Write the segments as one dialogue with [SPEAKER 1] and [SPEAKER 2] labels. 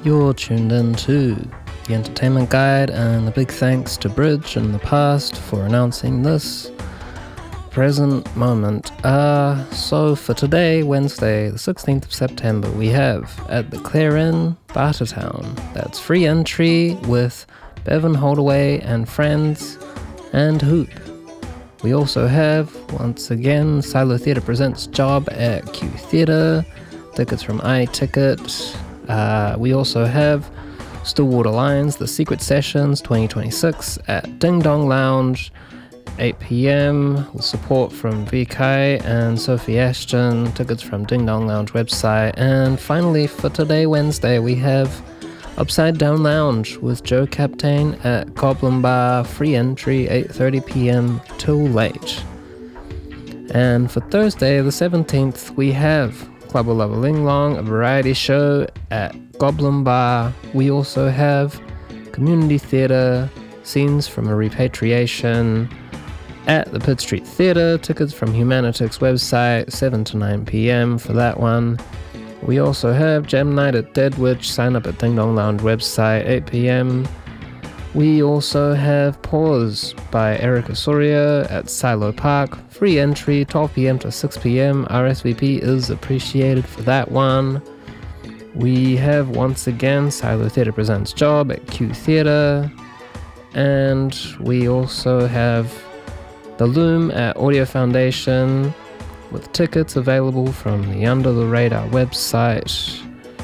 [SPEAKER 1] You're tuned in to the Entertainment Guide, and a big thanks to Bridge in the past for announcing this present moment. So for today, Wednesday, the 16th of September, we have at the Clare Inn, Bartertown. That's free entry with Bevan Holdaway and Friends and Hoop. We also have, once again, Silo Theatre presents Job at Q Theatre. Tickets from iTicket. We also have Stillwater Lions, The Secret Sessions 2026 at Ding Dong Lounge, 8 p.m. with support from VK and Sophie Ashton. Tickets from Ding Dong Lounge website. And finally, for today, Wednesday, we have Upside Down Lounge with Joe Captain at Goblin Bar, free entry, 8:30 p.m. till late. And for Thursday, the 17th, we have Club of Lava Ling Long, a variety show at Goblin Bar. We also have community theatre, scenes from a repatriation at the Pitt Street Theatre. Tickets from Humanitix website, 7 to 9 p.m. for that one. We also have Gem Night at Dead Witch, sign up at Ding Dong Lounge website, 8 p.m. We also have Pause by Erica Soria at Silo Park, free entry, 12 p.m. to 6 p.m. RSVP is appreciated for that one. We have, once again, Silo Theatre presents Job at Q Theatre. And we also have The Loom at Audio Foundation, with tickets available from the Under the Radar website.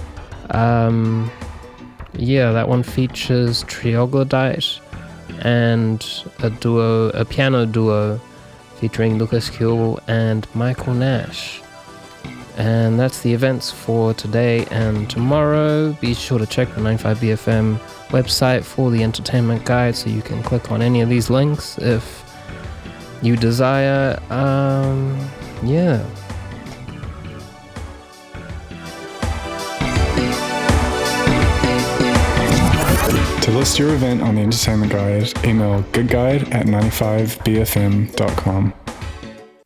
[SPEAKER 1] That one features Trioglodite and a piano duo featuring Lucas Kuhl and Michael Nash. And that's the events for today and tomorrow. Be sure to check the 95BFM website for the entertainment guide so you can click on any of these links if you desire.
[SPEAKER 2] To list your event on the Entertainment Guide, email goodguide@95bfm.com.